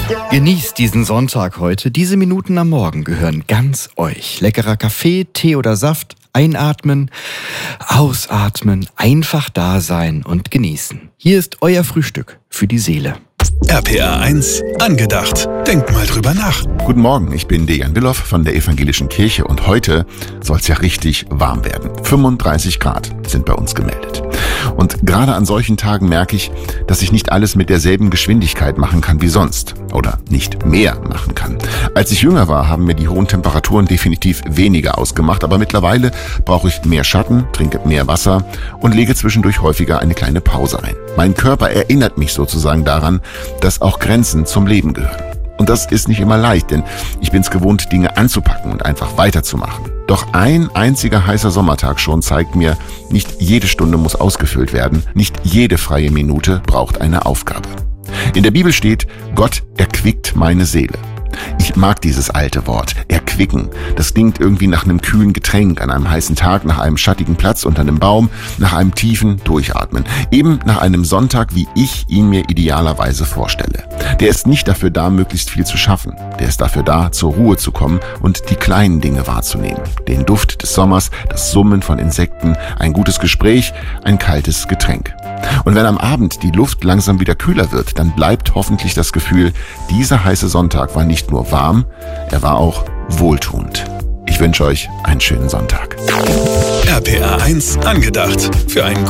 Genießt diesen Sonntag heute. Diese Minuten am Morgen gehören ganz euch. Leckerer Kaffee, Tee oder Saft, einatmen, ausatmen, einfach da sein und genießen. Hier ist euer Frühstück für die Seele. RPR 1 angedacht. Denkt mal drüber nach. Guten Morgen, ich bin Dejan Willoff von der Evangelischen Kirche und heute soll es ja richtig warm werden. 35 Grad sind bei uns gemeldet. Und gerade an solchen Tagen merke ich, dass ich nicht alles mit derselben Geschwindigkeit machen kann wie sonst. Oder nicht mehr machen kann. Als ich jünger war, haben mir die hohen Temperaturen definitiv weniger ausgemacht. Aber mittlerweile brauche ich mehr Schatten, trinke mehr Wasser und lege zwischendurch häufiger eine kleine Pause ein. Mein Körper erinnert mich sozusagen daran, dass auch Grenzen zum Leben gehören. Und das ist nicht immer leicht, denn ich bin es gewohnt, Dinge anzupacken und einfach weiterzumachen. Doch ein einziger heißer Sommertag schon zeigt mir, nicht jede Stunde muss ausgefüllt werden, nicht jede freie Minute braucht eine Aufgabe. In der Bibel steht, Gott erquickt meine Seele. Ich mag dieses alte Wort, erquicken. Das klingt irgendwie nach einem kühlen Getränk an einem heißen Tag, nach einem schattigen Platz unter einem Baum, nach einem tiefen Durchatmen. Eben nach einem Sonntag, wie ich ihn mir idealerweise vorstelle. Der ist nicht dafür da, möglichst viel zu schaffen. Der ist dafür da, zur Ruhe zu kommen und die kleinen Dinge wahrzunehmen. Den Duft des Sommers, das Summen von Insekten, ein gutes Gespräch, ein kaltes Getränk. Und wenn am Abend die Luft langsam wieder kühler wird, dann bleibt hoffentlich das Gefühl, dieser heiße Sonntag war nicht nur warm, er war auch wohltuend. Ich wünsche euch einen schönen Sonntag. RPR 1 angedacht. Für einen